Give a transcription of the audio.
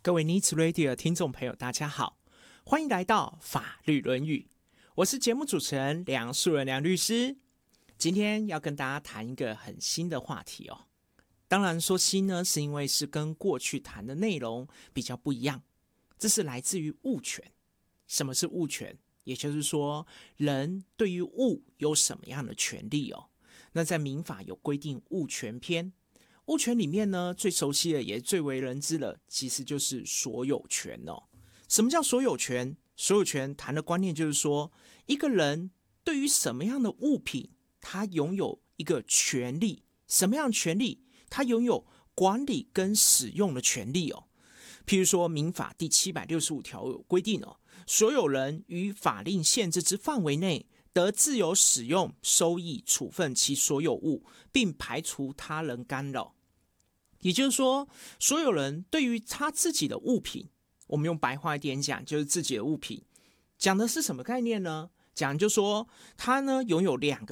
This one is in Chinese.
各位 Needs Radio 的听众朋友，大家好，欢迎来到法律论语，我是节目主持人梁树人梁律师。今天要跟大家谈一个很新的话题哦。当然说新呢，是因为是跟过去谈的内容比较不一样，这是来自于物权。什么是物权？也就是说，人对于物有什么样的权利哦？那在民法有规定物权篇，物权里面呢，最熟悉的也最为人知的，其实就是所有权哦。什么叫所有权？所有权谈的观念就是说，一个人对于什么样的物品，他拥有一个权利，什么样的权利？他拥有管理跟使用的权利哦。譬如说，民法第765条有规定哦，所有人于法令限制之范围内，得自由使用、收益、处分其所有物，并排除他人干扰。也就是说，所有人对于他自己的物品，我们用白话一点讲，就是自己的物品，讲的是什么概念呢？讲就说他呢拥有两个